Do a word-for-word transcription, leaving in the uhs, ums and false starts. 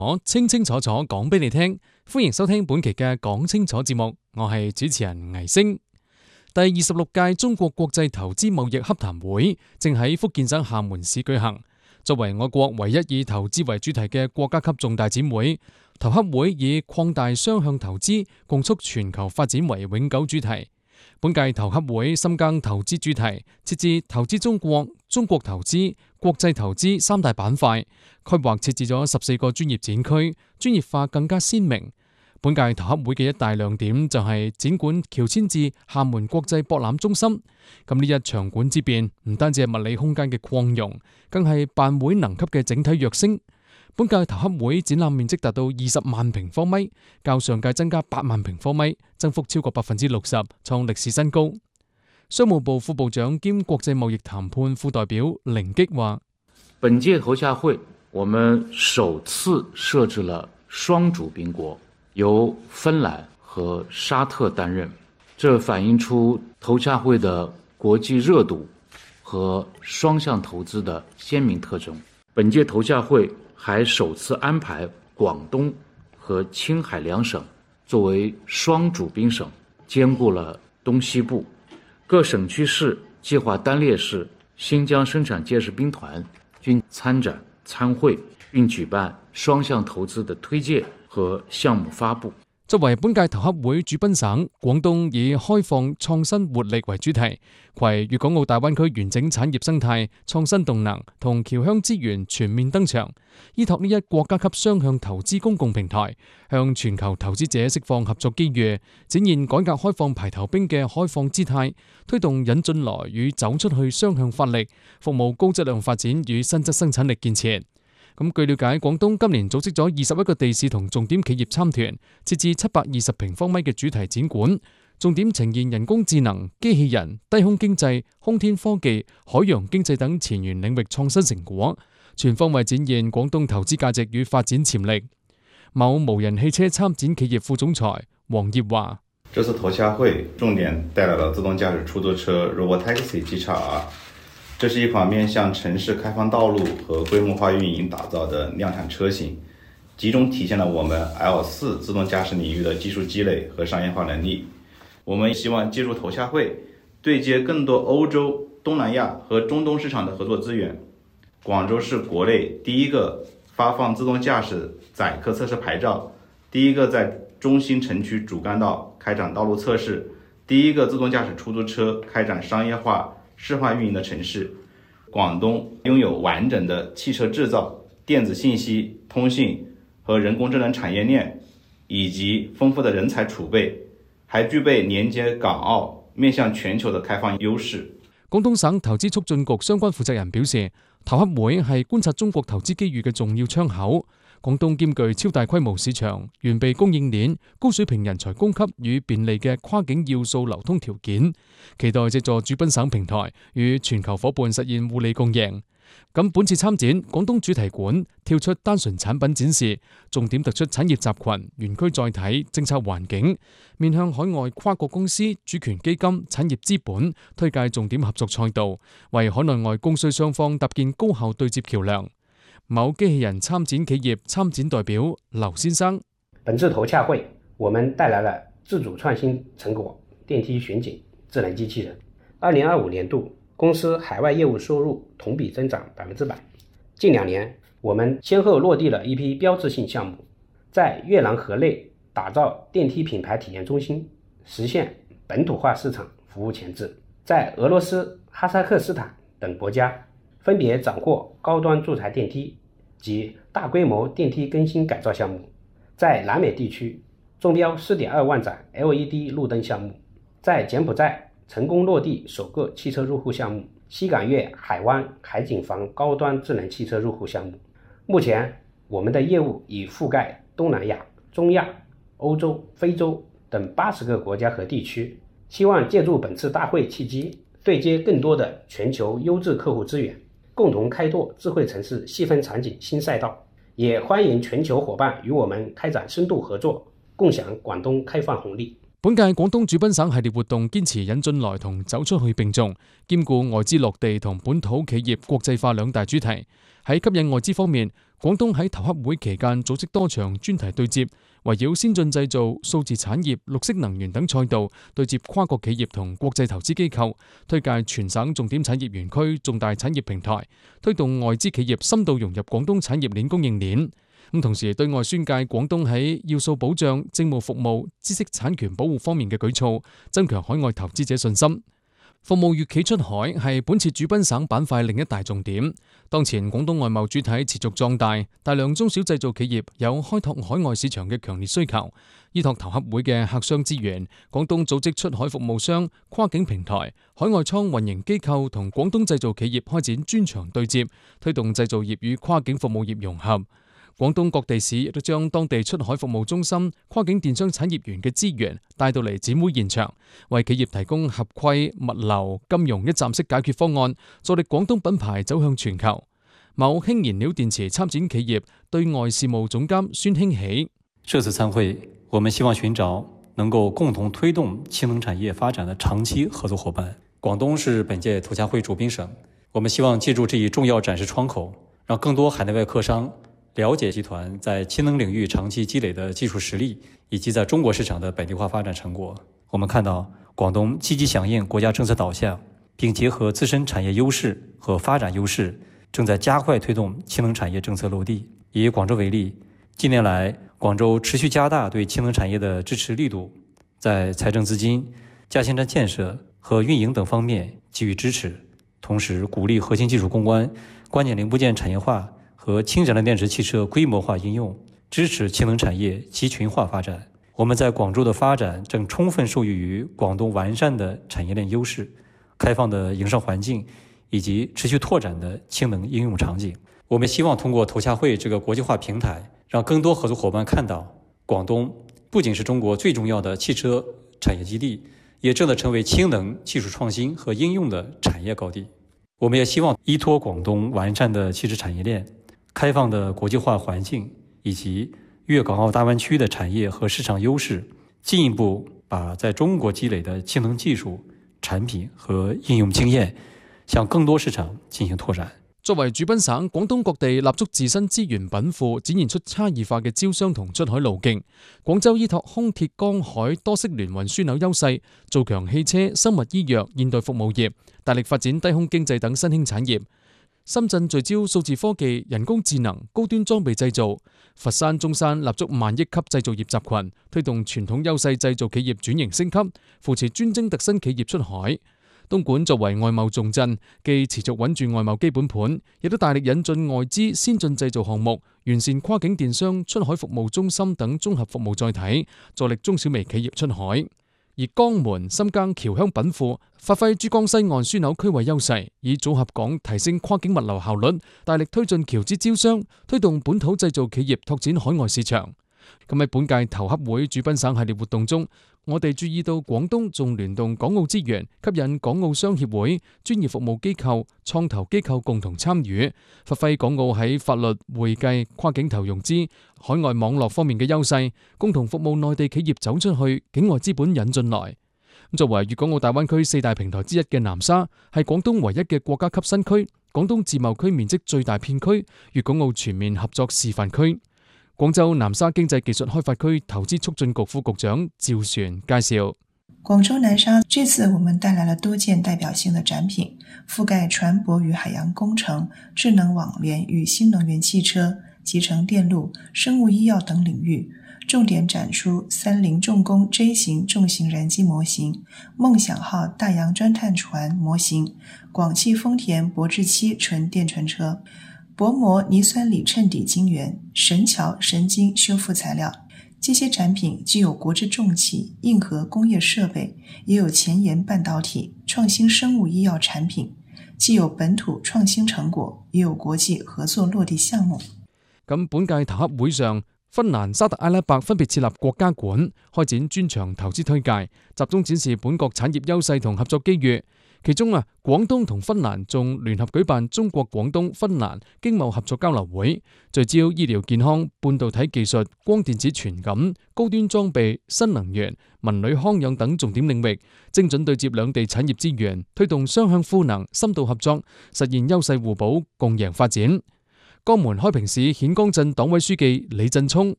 我清清楚楚講俾你聽，歡迎收聽本期嘅講清楚節目，我係主持人倪星。第二十六屆中國國際投資貿易洽談會正喺福建省廈門市舉行。作為我國唯一以投資為主題嘅國家級重大展會，投洽會以擴大雙向投資，共促全球發展為永久主題。本屆投洽會深耕投資主題，設置投資中國、中國投資、國際投資三大板塊，規劃設置咗十四個專業展區，專業化更加鮮明。本屆投洽會嘅一大亮點就係展館喬遷至廈門國際博覽中心。咁呢一場館之變，唔單止係物理空間嘅擴容，更係辦會能級嘅整體躍升。本屆投洽會展覽面積達到二十萬平方米，較上屆增加八萬平方米，增幅超過百分之六十，創歷史新高。商務部副部長兼國際貿易談判副代表凌擊話： 本屆投洽會，我們首次設置了雙主賓國，由芬蘭和沙特擔任，這反映出投洽會的國際熱度和雙向投資的鮮明特徵。本屆投洽會還首次安排廣東和青海兩省作為雙主賓省，兼顧了東西部各省區市計劃單列市新疆生產建設兵團均參展參會，並舉辦雙向投資的推介和項目發布。 作為本屆投洽會主賓省，廣東以開放創新活力為主題，攜粵港澳大灣區完整產業生態、創新動能同僑鄉資源全面登場，依託呢一國家級雙向投資公共平台，向全球投資者釋放合作機遇，展現改革開放排頭兵嘅開放姿態，推動引進來與走出去雙向發力，服務高質量發展與新質生產力建設。咁據了解，廣東今年組織咗二十一個地市同重點企業參團，設置七百二十平方米嘅主題展館，重點呈現人工智能、機器人、低空經濟、空天科技、海洋經濟等前沿領域創新成果，全方位展現廣東投資價值與發展潛力。某無人汽車參展企業副總裁黃業話： 這次投洽會重點帶來了自動駕駛出租車 Robotaxi G X R。這是一款面向城市開放道路和規模化運營打造的量產車型，集中體現了我們 L 四 自動駕駛領域的技術積累和商業化能力。我們希望借助投洽會，對接更多歐洲、東南亞和中東市場的合作資源。廣州是國內第一個發放自動駕駛載客測試牌照，第一個在中心城區主幹道開展道路測試，第一個自動駕駛出租車開展商業化示範運營的城市。廣東擁有完整的汽車製造、電子信息、通信和人工智能產業鏈，以及豐富的人才儲備，還具備連接港澳、面向全球的開放優勢。 廣東省投資促進局相關負責人表示，投洽會係觀察中國投資機遇嘅重要窗口。廣東兼具超大規模市場、完備供應鏈、高水平人才供給與便利嘅跨境要素流通條件，期待借助主賓省平台與全球夥伴實現互利共贏。咁本次參展，廣東主題館跳出單純產品展示，重點突出產業集群、園區載體、政策環境，面向海外跨國公司、主權基金、產業資本，推介重點合作賽道，為海內外供需雙方搭建高效對接橋樑。某機器人參展企業參展代表劉先生： 本次投洽會，我們帶來了自主創新成果電梯巡警、智能機器人。二零二五年度公司海外業務收入同比增長百分之百。近兩年，我們先後落地了一批標誌性項目，在越南河內打造電梯品牌體驗中心，實現本土化市場服務前置。在俄羅斯、哈薩克斯坦等國家，分別掌握高端住宅電梯及大規模電梯更新改造項目。在南美地區中標 四點二萬盞 L E D 路燈項目。在柬埔寨成功落地首個汽車入戶項目，西港粵海灣海景房高端智能汽車入戶項目。目前我們的業務已覆蓋東南亞、中亞、歐洲、非洲等八十個國家和地區，希望借助本次大會契機，對接更多的全球優質客戶資源，共同開拓智慧城市細分場景新賽道，也歡迎全球夥伴與我們開展深度合作，共享廣東開放紅利。 本屆廣東主賓省系列活動堅持引進來同走出去並重，兼顧外資落地同本土企業國際化兩大主題。 喺吸引外資方面，廣東喺投洽會期間組織多場專題對接，圍繞先進製造、數字產業、綠色能源等賽道對接跨國企業同國際投資機構，推介全省重點產業園區重大產業平台，推動外資企業深度融入廣東產業鏈供應鏈。咁同時對外宣介廣東喺要素保障、政務服務、知識產權保護方面嘅舉措，增強海外投資者信心。服務粵企出海係本次主賓省板塊另一大重點。當前廣東外貿主體持續壯大，大量中小製造企業有開拓海外市場嘅強烈需求。依託投洽會嘅客商資源，廣東組織出海服務商、跨境平台、海外倉運營機構同廣東製造企業開展專場對接，推動製造業與跨境服務業融合。廣東各地市亦都將當地出海服務中心、跨境電商產業園嘅資源帶到嚟展會現場，為企業提供合規、物流、金融一站式解決方案，助力廣東品牌走向全球。某氫燃料電池參展企業對外事務總監孫興喜： 這次參會，我們希望尋找能夠共同推動氫能產業發展的長期合作夥伴。廣東是本屆投洽會主賓省，我們希望借助這一重要展示窗口，讓更多海內外客商了解集團在氫能領域長期積累的技術實力，以及在中國市場的本地化發展成果。我們看到廣東積極響應國家政策導向，並結合自身產業優勢和發展優勢，正在加快推動氫能產業政策落地。以廣州為例，近年來廣州持續加大對氫能產業的支持力度，在財政資金、加氫站建設和運營等方面給予支持，同時鼓勵核心技術攻關、關鍵零部件產業化和氫燃料電池汽車規模化應用，支持氫能產業集群化發展。我們在廣州的發展正充分受益於廣東完善的產業鏈優勢、開放的營商環境以及持續拓展的氫能應用場景。我們希望通過投洽會這個國際化平台，讓更多合作夥伴看到，廣東不僅是中國最重要的汽車產業基地，也正在成為氫能技術創新和應用的產業高地。我們也希望依託廣東完善的汽車產業鏈、開放的國際化環境以及粵港澳大灣區的產業和市場優勢，進一步把在中國積累的氫能技術、產品和應用經驗向更多市場進行拓展。 作為主賓省，廣東各地立足自身資源稟賦，展現出差異化嘅招商同出海路徑。廣州依託空鐵江海多式聯運樞紐優勢，做強汽車、生物醫藥、現代服務業，大力發展低空經濟等新興產業。深圳聚焦數字科技、人工智能、高端裝備製造；佛山、中山立足萬億級製造業集群，推動傳統優勢製造企業轉型升級，扶持專精特新企業出海。東莞作為外貿重鎮，既持續穩住外貿基本盤，亦都大力引進外資先進製造項目，完善跨境電商、出海服務中心等綜合服務載體，助力中小微企業出海。而江門、深耕僑鄉稟賦，發揮珠江西岸樞紐區位優勢，以組合港提升跨境物流效率，大力推進僑資招商，推動本土製造企業拓展海外市場。咁喺本屆投洽會主賓省系列活動中，我哋注意到廣東仲聯動港澳資源，吸引港澳商協會、專業服務機構、創投機構共同參與，發揮港澳喺法律、會計、跨境投融資、海外網絡方面嘅優勢，共同服務內地企業走出去，境外資本引進來。作為粵港澳大灣區四大平台之一嘅南沙，係廣東唯一嘅國家級新區，廣東自貿區面積最大片區，粵港澳全面合作示範區。廣州南沙經濟技術開發區投資促進局副局長趙璇介紹： 廣州南沙這次我們帶來了多件代表性的展品，覆蓋船舶與海洋工程、智能網聯與新能源汽車、集成電路、生物醫藥等領域，重點展出三菱重工 J 型重型燃機模型、夢想號大洋鑽探船模型、廣汽豐田博智七純電純車、薄膜鋰酸鋰襯底晶圓、神橋神經修復材料。這些展品既有國之重器、硬核工業設備，也有前沿半導體、創新生物醫藥產品，既有本土創新成果，也有國際合作落地項目。 咁本屆投洽會上，芬蘭、沙特阿拉伯分別設立國家館，開展專場投資推介，集中展示本國產業優勢同合作機遇。其中啊，廣東同芬蘭仲聯合舉辦中國廣東芬蘭經貿合作交流會，聚焦醫療健康、半導體技術、光電子傳感、高端裝備、新能源、文旅康養等重點領域，精準對接兩地產業資源，推動雙向賦能、深度合作，實現優勢互補、共贏發展。 江門開平市顯江鎮黨委書記李振聰